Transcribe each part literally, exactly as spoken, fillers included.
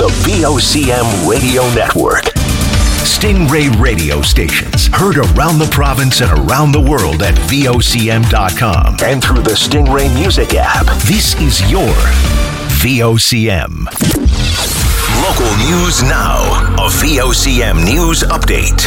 the V O C M Radio Network. Stingray radio stations heard around the province and around the world at V O C M dot com and through the Stingray Music app. This is your V O C M. Local news now. A V O C M News Update.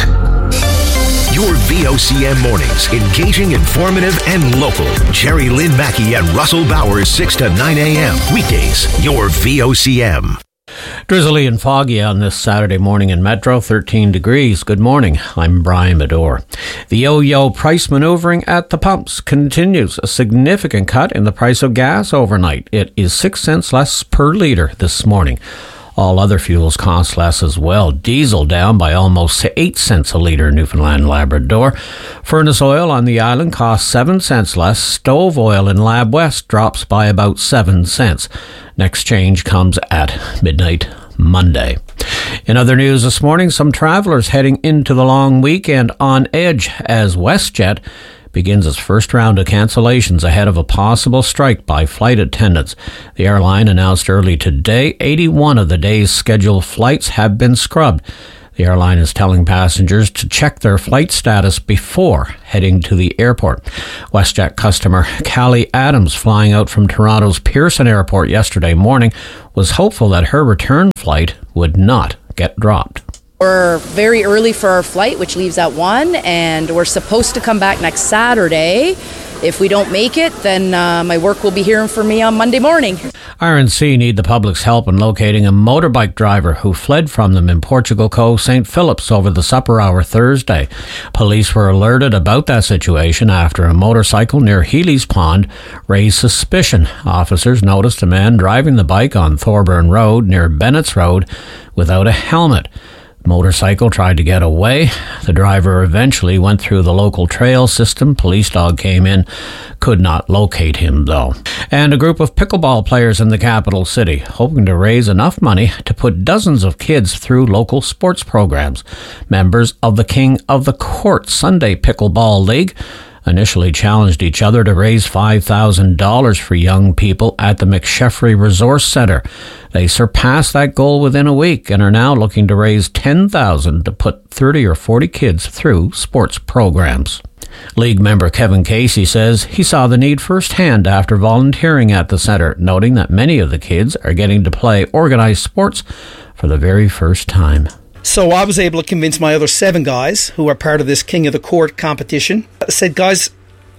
Your V O C M mornings, engaging, informative, and local. Jerry Lynn Mackey and Russell Bowers, six to nine a.m. Weekdays, your V O C M. Drizzly and foggy on this Saturday morning in Metro, thirteen degrees. Good morning. I'm Brian Medore. The yo-yo price maneuvering at the pumps continues. A significant cut in the price of gas overnight. It is six cents less per litre this morning. All other fuels cost less as well. Diesel down by almost eight cents a litre in Newfoundland and Labrador. Furnace oil on the island costs seven cents less. Stove oil in Lab West drops by about seven cents. Next change comes at midnight Monday. In other news this morning, some travellers heading into the long weekend on edge as WestJet begins its first round of cancellations ahead of a possible strike by flight attendants. The airline announced early today eighty-one of the day's scheduled flights have been scrubbed. The airline is telling passengers to check their flight status before heading to the airport. WestJet customer Callie Adams, flying out from Toronto's Pearson Airport yesterday morning, was hopeful that her return flight would not get dropped. We're very early for our flight, which leaves at one, and we're supposed to come back next Saturday. If we don't make it, then uh, my work will be hearing from me on Monday morning. R N C need the public's help in locating a motorbike driver who fled from them in Portugal Cove, Saint Philip's over the supper hour Thursday. Police were alerted about that situation after a motorcycle near Healy's Pond raised suspicion. Officers noticed a man driving the bike on Thorburn Road near Bennett's Road without a helmet. Motorcycle tried to get away. The driver eventually went through the local trail system. Police dog came in, could not locate him though. And a group of pickleball players in the capital city hoping to raise enough money to put dozens of kids through local sports programs. Members of the King of the Court Sunday Pickleball League initially challenged each other to raise five thousand dollars for young people at the McSheffrey Resource Centre. They surpassed that goal within a week and are now looking to raise ten thousand dollars to put thirty or forty kids through sports programs. League member Kevin Casey says he saw the need firsthand after volunteering at the centre, noting that many of the kids are getting to play organised sports for the very first time. So I was able to convince my other seven guys who are part of this King of the Court competition. I said, guys,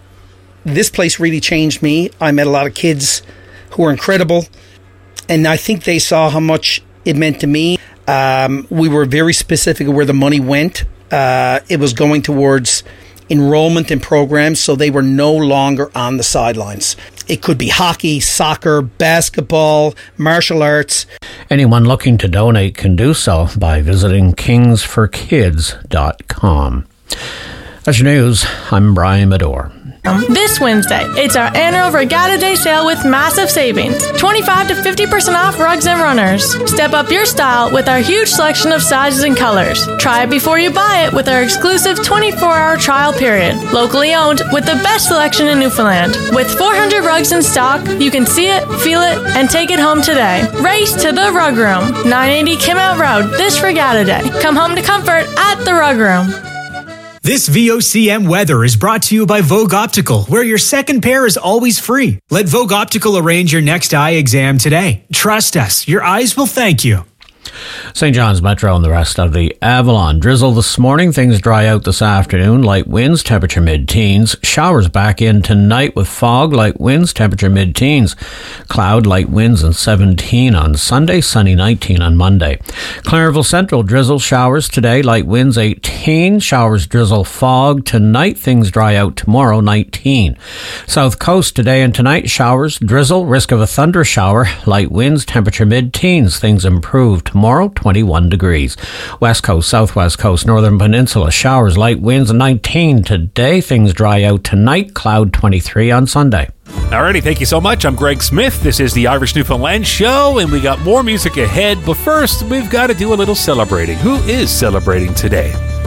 this place really changed me. I met a lot of kids who were incredible, and I think they saw how much it meant to me. Um, we were very specific of where the money went. Uh, it was going towards enrollment in programs, so they were no longer on the sidelines. It could be hockey, soccer, basketball, martial arts. Anyone looking to donate can do so by visiting kings for kids dot com. That's your news. I'm Brian Medore. This Wednesday, it's our annual Regatta Day sale with massive savings. twenty-five to fifty percent off rugs and runners. Step up your style with our huge selection of sizes and colors. Try it before you buy it with our exclusive twenty-four hour trial period. Locally owned with the best selection in Newfoundland. With four hundred rugs in stock, you can see it, feel it, and take it home today. Race to the Rug Room, nine eighty Kim Out Road, this Regatta Day. Come home to comfort at the Rug Room. This V O C M weather is brought to you by Vogue Optical, where your second pair is always free. Let Vogue Optical arrange your next eye exam today. Trust us, your eyes will thank you. Saint John's Metro and the rest of the Avalon. Drizzle this morning. Things dry out this afternoon. Light winds, temperature mid-teens. Showers back in tonight with fog. Light winds, temperature mid-teens. Cloud, light winds, and seventeen on Sunday. Sunny, nineteen on Monday. Clarenville Central, drizzle, showers today. Light winds, eighteen. Showers, drizzle, fog. Tonight, things dry out tomorrow, nineteen. South Coast today and tonight, showers, drizzle, risk of a thunder shower. Light winds, temperature mid-teens. Things improve tomorrow. Tomorrow, twenty-one degrees. West Coast, Southwest Coast, Northern Peninsula, showers, light winds, nineteen today. Things dry out tonight, cloud twenty-three on Sunday. Alrighty, thank you so much. I'm Greg Smith. This is the Irish Newfoundland Show, and we got more music ahead. But first, we've got to do a little celebrating. Who is celebrating today?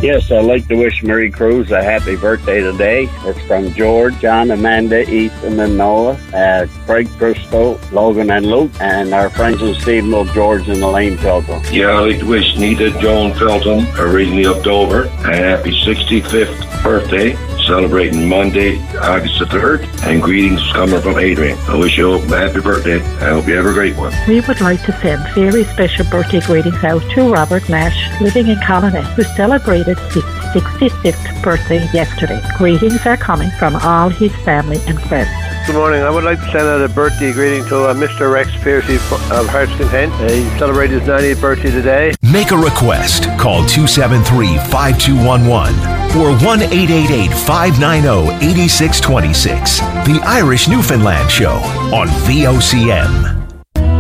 Yes, I'd like to wish Marie Cruz a happy birthday today. It's from George, John, Amanda, Ethan, and Noah, uh, Craig, Christo, Logan, and Luke, and our friends in Stephenville, George and Elaine Felton. Yeah, I'd like to wish Nita Joan Felton, originally October, a happy sixty-fifth birthday, celebrating Monday, August the third, and greetings coming from Adrian. I wish you a happy birthday. I hope you have a great one. We would like to send very special birthday greetings out to Robert Nash, living in Colonnette, who celebrated his sixty-fifth birthday yesterday. Greetings are coming from all his family and friends. Good morning. I would like to send out a birthday greeting to uh, Mister Rex Piercy of Hearts Content. Uh, he celebrated his ninetieth birthday today. Make a request. Call two seven three, five two one one or one eight eight eight, five nine zero, eight six two six. The Irish Newfoundland Show on V O C M.